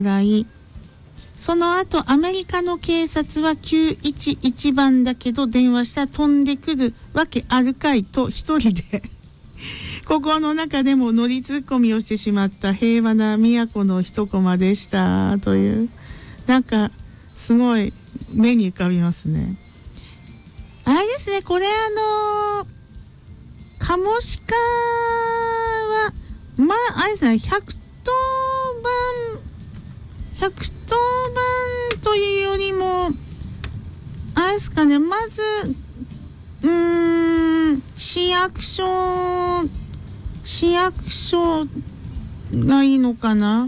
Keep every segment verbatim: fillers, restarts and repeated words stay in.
い。その後アメリカの警察はきゅういちいちばんだけど電話したら飛んでくるわけあるかいと一人で心の中でも乗りツッコミをしてしまった平和な都の一コマでしたという、なんかすごい目に浮かびますね。あれですね、これあのカモシカはまああれですね、ひゃくとおばんひゃくとおばんというよりもあれですかね、まずうーん市役所市役所がいいのかな。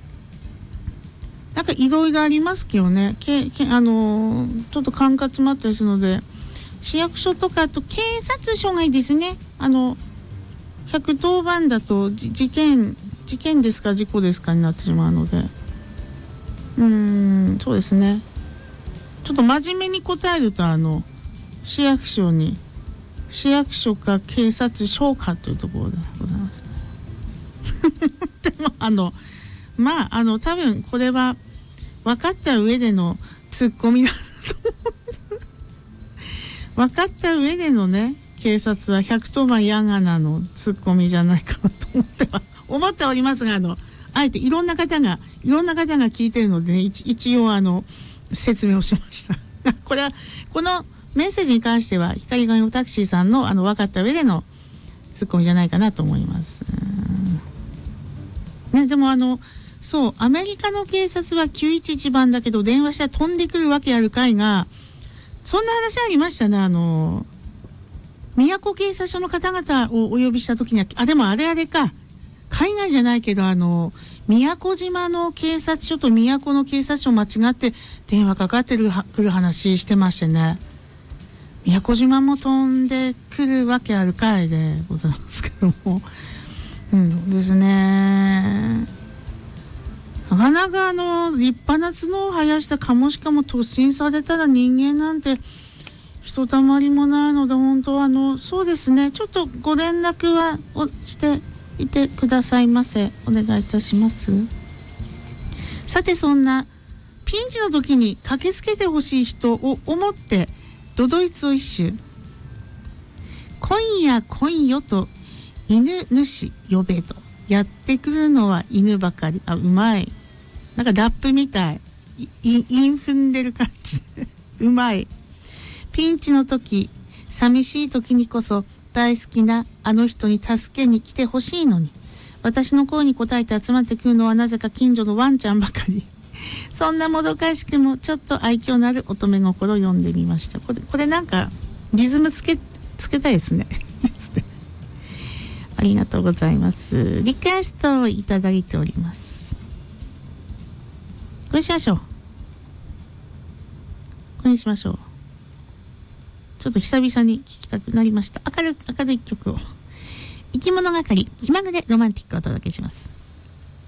なんかいろいろありますけどね、けけあのちょっと管轄もあったりするので、市役所とかあと警察署がいいですね。あのひゃくとおばんだと事件事件ですか事故ですかになってしまうので、うーんそうですね、ちょっと真面目に答えるとあの市役所に市役所か警察署かというところでございますねでもあのまああの多分これは分かった上でのツッコミなんだと思う分かった上でのね、警察はひゃくとおばんやがなのツッコミじゃないかなと思っては思っておりますが、あのあえていろんな方がいろんな方が聞いてるので、ね、一, 一応あの説明をしましたこれはこのメッセージに関しては光がのタクシーさんのあの分かった上でのツッコミじゃないかなと思います、ね、でもあのそうアメリカの警察はきゅういちいちばんだけど電話したら飛んでくるわけあるかいが、そんな話ありましたね。あの宮古警察署の方々をお呼びした時には、あでもあれあれか海外じゃないけどあの宮古島の警察署と宮古の警察署間違って電話かかってくる話してましてね、宮古島も飛んでくるわけあるかいでございますけども、うんですね。なかなかあの立派な角を生やしたカモシカも突進されたら人間なんてひとたまりもないので、本当はあのそうですね、ちょっとご連絡はをしていてくださいませ。お願いいたします。さて、そんなピンチの時に駆けつけてほしい人を思って都々逸を一首。今夜来いよと犬主呼べと、やってくるのは犬ばかり。あ、うまい。なんかラップみたい。イン踏んでる感じうまい。ピンチの時、寂しい時にこそ大好きなあの人に助けに来てほしいのに、私の声に応えて集まってくるのはなぜか近所のワンちゃんばかりそんなもどかしくもちょっと愛嬌のある乙女心を読んでみました。これ、これなんかリズムつけ、つけたいですねですね。ありがとうございます。リクエストをいただいております。これしましょう。これにしましょう。ちょっと久々に聴きたくなりました。明るい明るい曲を。生き物係気まぐれロマンティックをお届けします。